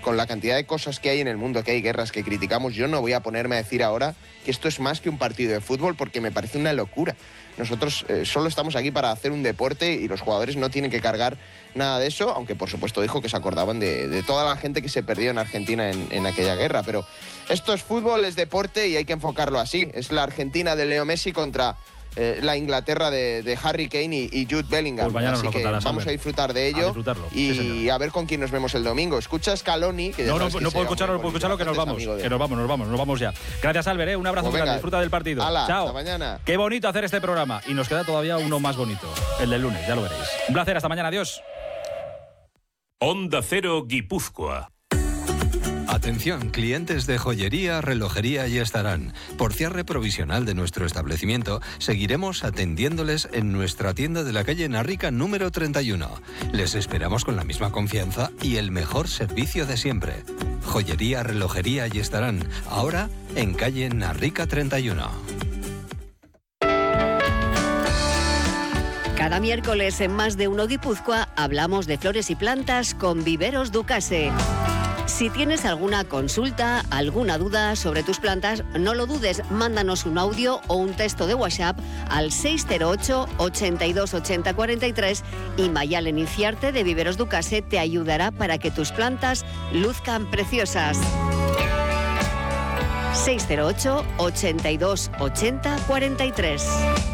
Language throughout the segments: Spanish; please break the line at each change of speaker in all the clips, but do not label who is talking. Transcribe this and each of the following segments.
con la cantidad de cosas que hay en el mundo, que hay guerras, que criticamos, yo no voy a ponerme a decir ahora que esto es más que un partido de fútbol porque me parece una locura. Nosotros solo estamos aquí para hacer un deporte y los jugadores no tienen que cargar nada de eso, aunque por supuesto dijo que se acordaban de toda la gente que se perdió en Argentina en aquella guerra. Pero esto es fútbol, es deporte y hay que enfocarlo así. Es la Argentina de Leo Messi contra la Inglaterra de Harry Kane y Jude Bellingham.
Pues
así que vamos a disfrutar de ello y a ver con quién nos vemos el domingo. Escucha Scaloni. Que
no puedo escucharlo, que nos vamos ya. Gracias, Albert, un abrazo, grande, disfruta del partido. Chao.
Hasta mañana.
Qué bonito hacer este programa y nos queda todavía uno más bonito, el del lunes, ya lo veréis. Un placer, hasta mañana, adiós.
Onda Cero Guipúzcoa.
Atención, clientes de joyería, relojería y estarán. Por cierre provisional de nuestro establecimiento, seguiremos atendiéndoles en nuestra tienda de la calle Narrica número 31. Les esperamos con la misma confianza y el mejor servicio de siempre. Joyería, relojería y estarán. Ahora en calle Narrica 31.
Cada miércoles en Más de Uno Guipúzcoa hablamos de flores y plantas con Viveros Ducase. Si tienes alguna consulta, alguna duda sobre tus plantas, no lo dudes, mándanos un audio o un texto de WhatsApp al 608 82 80 43 y Mayalen Inciarte de Viveros Ducase te ayudará para que tus plantas luzcan preciosas. 608 82 80 43.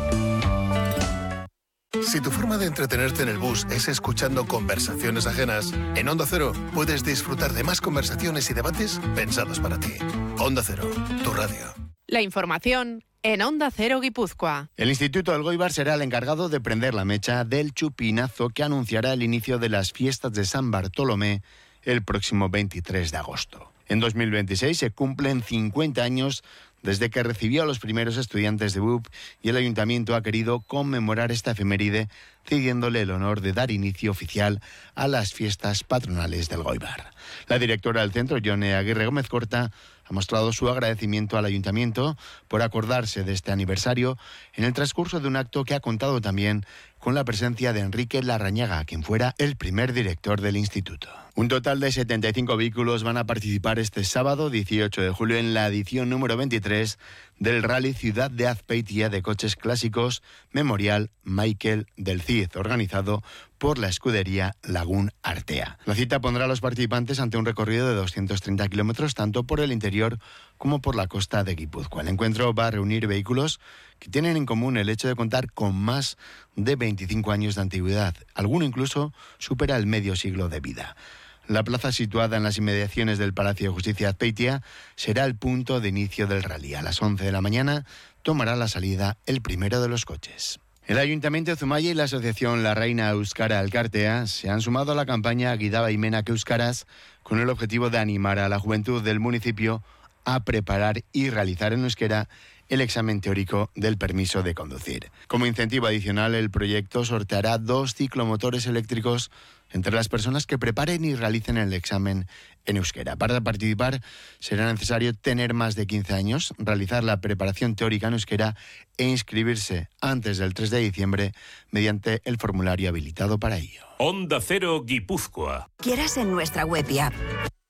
Si tu forma de entretenerte en el bus es escuchando conversaciones ajenas, en Onda Cero puedes disfrutar de más conversaciones y debates pensados para ti. Onda Cero, tu radio.
La información en Onda Cero Guipúzcoa.
El Instituto Elgoibar será el encargado de prender la mecha del chupinazo que anunciará el inicio de las fiestas de San Bartolomé el próximo 23 de agosto. En 2026 se cumplen 50 años desde que recibió a los primeros estudiantes de BUP y el Ayuntamiento ha querido conmemorar esta efeméride cediéndole el honor de dar inicio oficial a las fiestas patronales del Elgoibar. La directora del centro, Yone Aguirre Gómez Corta, ha mostrado su agradecimiento al Ayuntamiento por acordarse de este aniversario en el transcurso de un acto que ha contado también con la presencia de Enrique Larrañaga, quien fuera el primer director del instituto. Un total de 75 vehículos van a participar este sábado 18 de julio en la edición número 23 del Rally Ciudad de Azpeitia de coches clásicos Memorial Michael del Cid, organizado por la escudería Lagún Artea. La cita pondrá a los participantes ante un recorrido de 230 kilómetros tanto por el interior como por la costa de Guipúzcoa. El encuentro va a reunir vehículos que tienen en común el hecho de contar con más de 25 años de antigüedad. Alguno incluso supera el medio siglo de vida. La plaza, situada en las inmediaciones del Palacio de Justicia de Azpeitia, será el punto de inicio del rally. A las 11 de la mañana tomará la salida el primero de los coches. El Ayuntamiento de Zumaya y la Asociación La Reina Euskara Elkartea se han sumado a la campaña Guidaba Imenak Euskaraz con el objetivo de animar a la juventud del municipio a preparar y realizar en euskera el examen teórico del permiso de conducir. Como incentivo adicional, el proyecto sorteará 2 ciclomotores eléctricos entre las personas que preparen y realicen el examen en euskera. Para participar será necesario tener más de 15 años, realizar la preparación teórica en euskera e inscribirse antes del 3 de diciembre mediante el formulario habilitado para ello.
Onda Cero Guipúzcoa.
Quieras en nuestra web y app.